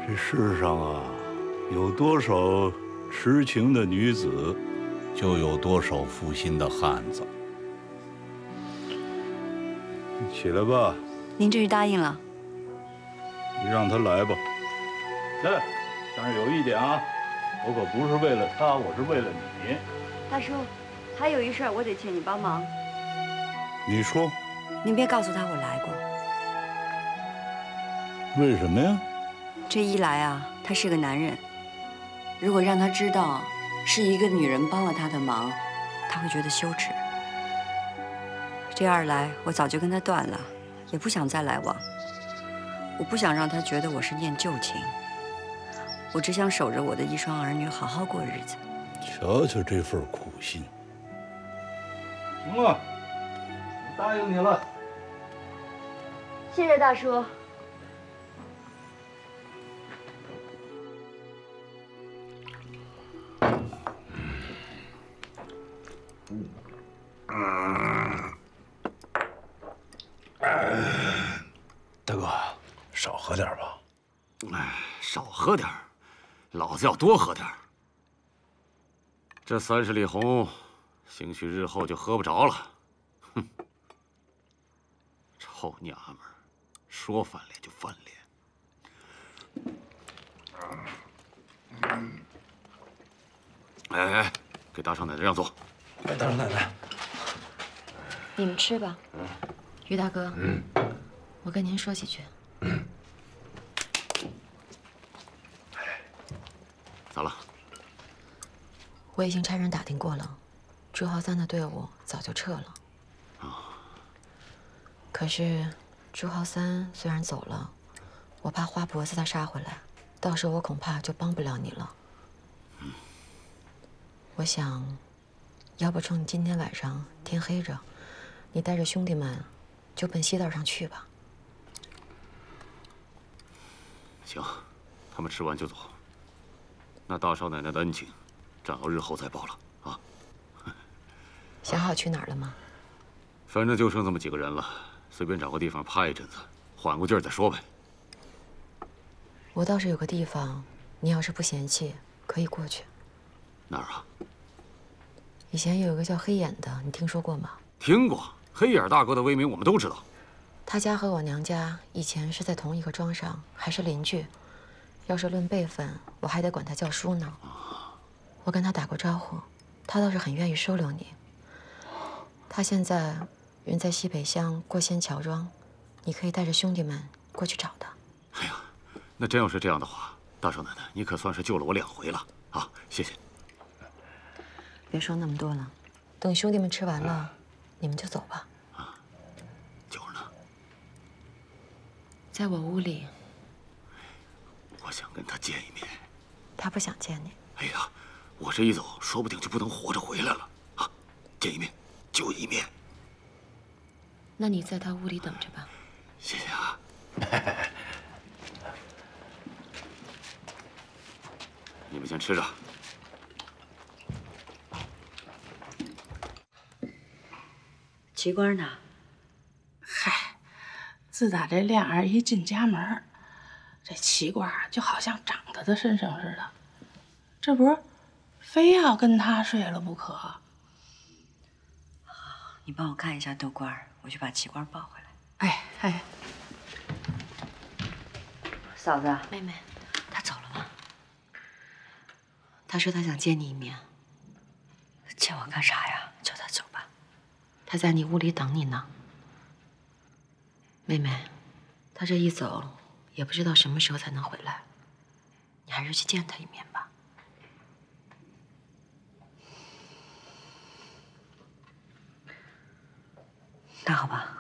这世上啊，有多少痴情的女子，就有多少负心的汉子。你起来吧。 您这是答应了？ 你让他来吧。对，但是有一点啊，我可不是为了他，我是为了你。 大叔，还有一事我得请你帮忙。 你说。 您别告诉他我来过。 为什么呀？ 这一来啊，他是个男人，如果让他知道是一个女人帮了他的忙，他会觉得羞耻。这二来，我早就跟他断了，也不想再来往。我不想让他觉得我是念旧情，我只想守着我的一双儿女，好好过日子。 瞧瞧这份苦心。行了，我答应你了。 谢谢大叔。 大哥，少喝点吧。 哎，少喝点，老子要多喝点。这30里红，兴许日后就喝不着了。哼，臭娘们儿，说翻脸就翻脸。哎，给大少奶奶让座。 哎，大少奶奶， 你们吃吧。于大哥，我跟您说几句。 咋了？ 我已经差人打听过了，朱浩三的队伍早就撤了。可是朱浩三虽然走了，我怕花脖子他杀回来，到时候我恐怕就帮不了你了。我想，要不趁今天晚上天黑着，你带着兄弟们就奔西道上去吧。 行，他们吃完就走。那大少奶奶的恩情，暂要日后再报了啊。 想好去哪儿了吗？ 反正就剩这么几个人了，随便找个地方趴一阵子，缓过劲儿再说呗。 我倒是有个地方，你要是不嫌弃，可以过去。 哪儿啊？ 以前有一个叫黑眼的，你听说过吗？ 听过，黑眼大哥的威名我们都知道。 他家和我娘家以前是在同一个庄上，还是邻居。要是论辈分，我还得管他叫叔呢。我跟他打过招呼，他倒是很愿意收留你。他现在人在西北乡过仙桥庄，你可以带着兄弟们过去找他。 哎呀，那真要是这样的话，大少奶奶，你可算是救了我2回了啊！谢谢。 别说那么多了，等兄弟们吃完了，你们就走吧。 啊，九儿呢？ 在我屋里。 我想跟他见一面。 他不想见你。 哎呀，我这一走，说不定就不能活着回来了啊！见一面就一面。 那你在他屋里等着吧。 谢谢啊。你们先吃着。 齐官呢？ 嗨，自打这亮儿一进家门，这齐官就好像长在他身上似的，这不是非要跟他睡了不可。 你帮我看一下豆官，我去把齐官抱回来。 哎哎， 嫂子， 妹妹， 他走了吗？ 他说他想见你一面。 见我干啥呀？叫他走吧。 他在你屋里等你呢。妹妹，他这一走，也不知道什么时候才能回来。你还是去见他一面吧。 那好吧。